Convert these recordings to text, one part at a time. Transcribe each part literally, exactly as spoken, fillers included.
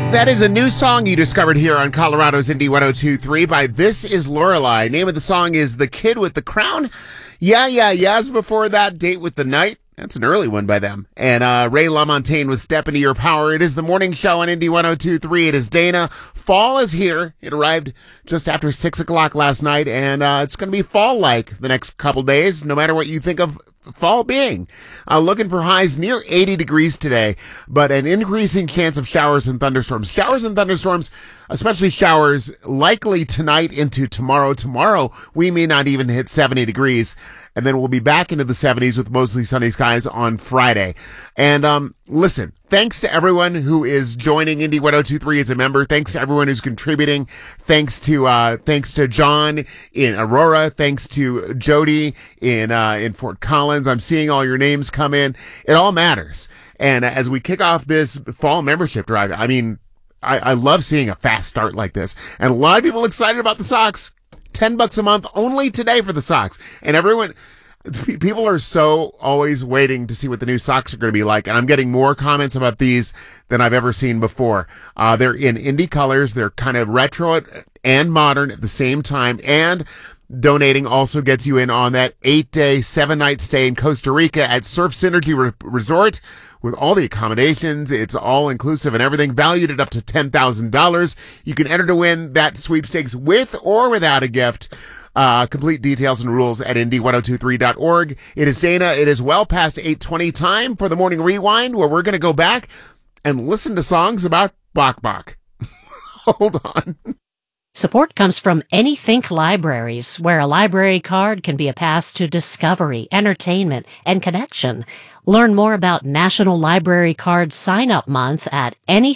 That is a new song you discovered here on Colorado's Indie one oh two point three by This Is Lorelei. Name of the song is The Kid with the Crown. Yeah, yeah, yes. Before that, Date with the Night. That's an early one by them. And uh Ray LaMontagne with Step Into Your Power. It is the morning show on Indie one oh two point three. It is Dana. Fall is here. It arrived just after six o'clock last night, and uh it's going to be fall-like the next couple days, no matter what you think of fall being. Uh, looking for highs near eighty degrees today, but an increasing chance of showers and thunderstorms. Showers and thunderstorms, especially showers, likely tonight into tomorrow. Tomorrow, we may not even hit seventy degrees, and then we'll be back into the seventies with mostly sunny skies on Friday. And um listen, thanks to everyone who is joining Indie one oh two point three as a member. Thanks to everyone who's contributing. Thanks to uh thanks to John in Aurora. Thanks to Jody in uh in Fort Collins. I'm seeing all your names come in. It all matters. And uh, as we kick off this fall membership drive, I mean, I, I love seeing a fast start like this. And a lot of people excited about the Sox. Ten bucks a month only today for the Sox. And everyone, people are so always waiting to see what the new Sox are going to be like. And I'm getting more comments about these than I've ever seen before. Uh, they're in indie colors. They're kind of retro and modern at the same time. And donating also gets you in on that eight day, seven night stay in Costa Rica at Surf Synergy Re- Resort with all the accommodations. It's all inclusive and everything, valued at up to ten thousand dollars. You can enter to win that sweepstakes with or without a gift. Uh, complete details and rules at indie one oh two three dot org. It is Dana. It is well past eight twenty time for the morning rewind, where we're going to go back and listen to songs about Bok Bok. Hold on. Support comes from Anythink Libraries, where a library card can be a pass to discovery, entertainment, and connection. Learn more about National Library Card Sign-Up Month at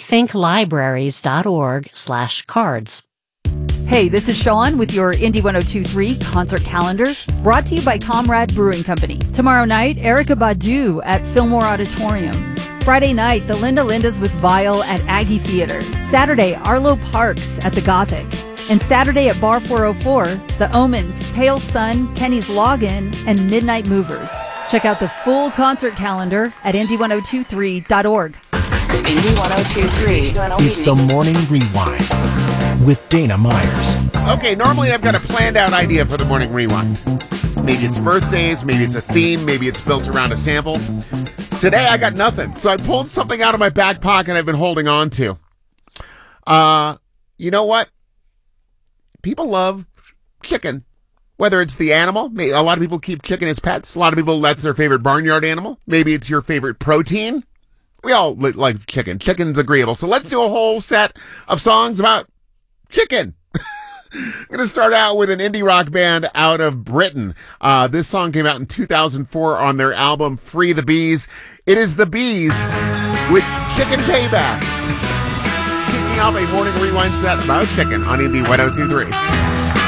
anythinklibraries.org slash cards. Hey, this is Sean with your Indie one oh two point three concert calendar, brought to you by Comrade Brewing Company. Tomorrow night, Erykah Badu at Fillmore Auditorium. Friday night, the Linda Lindas with Vile at Aggie Theater. Saturday, Arlo Parks at the Gothic. And Saturday at Bar four oh four, The Omens, Pale Sun, Kenny's Login, and Midnight Movers. Check out the full concert calendar at indie one oh two three dot org. Indie one oh two point three. It's the Morning Rewind with Dana Myers. Okay, normally I've got a planned out idea for the morning rewind. Maybe it's birthdays, maybe it's a theme, maybe it's built around a sample. Today I got nothing, so I pulled something out of my back pocket I've been holding on to. Uh, you know what? People love chicken. Whether it's the animal, a lot of people keep chicken as pets. A lot of people, that's their favorite barnyard animal. Maybe it's your favorite protein. We all like chicken. Chicken's agreeable. So let's do a whole set of songs about chicken. I'm going to start out with an indie rock band out of Britain. Uh, this song came out in two thousand four on their album Free the Bees. It is the Bees with Chicken Payback. Kicking off a morning rewind set about chicken on Indie one oh two point three.